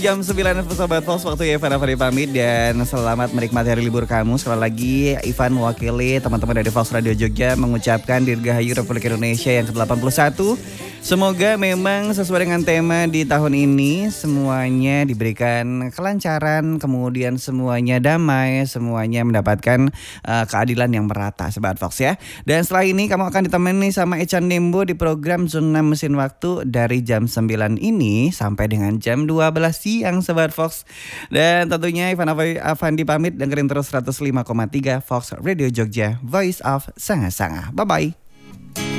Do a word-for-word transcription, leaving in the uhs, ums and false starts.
Jam sembilan Sobat Fox, waktu Ivan Afari pamit dan selamat menikmati hari libur kamu. Sekali lagi Ivan mewakili teman-teman dari Fox Radio Jogja mengucapkan Dirgahayu Republik Indonesia yang ke delapan puluh satu. Semoga memang sesuai dengan tema di tahun ini semuanya diberikan kelancaran, kemudian semuanya damai, semuanya mendapatkan uh, keadilan yang merata Sobat Fox ya. Dan setelah ini kamu akan ditemani sama Echan Dembo di program Zona Mesin Waktu dari jam sembilan ini sampai dengan jam dua belas siang Sobat Fox. Dan tentunya Ivan Afandi pamit, dengerin terus seratus lima koma tiga Fox Radio Jogja, Voice of Sanga-Sanga. Bye-bye.